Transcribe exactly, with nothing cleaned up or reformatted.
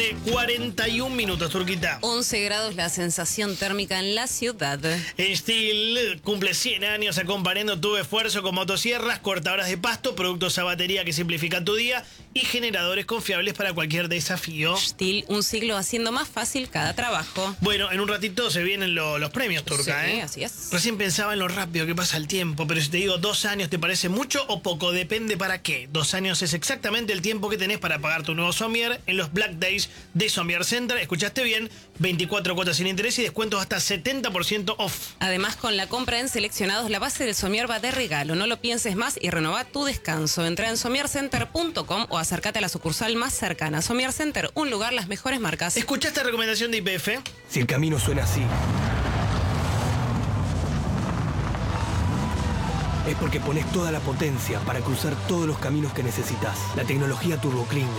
tarde, cuarenta y un minutos, Turquita. once grados la sensación térmica en la ciudad. Steel cumple cien años acompañando tu esfuerzo con motosierras, cortadoras de pasto, productos a batería que simplifican tu día y generadores confiables para cualquier desafío. Steel, un siglo haciendo más fácil cada trabajo. Bueno, en un ratito se vienen lo- los premios, Turca, Sí, ¿eh? así es. Recién pensaba en lo rápido que pasa el tiempo, pero si te digo dos años, ¿te parece mucho o poco? Depende para qué. Dos años es exactamente el tiempo que tenés para pagar tu nuevo Somier en los Black Days de Somier Center. Escuchaste bien, veinticuatro cuotas sin interés y descuentos hasta setenta por ciento off. Además, con la compra en seleccionados, la base del Somier va de regalo. No lo pienses más y renová tu descanso. Entra en somier center punto com o acércate a la sucursal más cercana. Somier Center, un lugar, las mejores marcas. ¿Escuchaste recomendación de I P F? Si el camino suena así, es porque pones toda la potencia para cruzar todos los caminos que necesitas. La tecnología TurboClean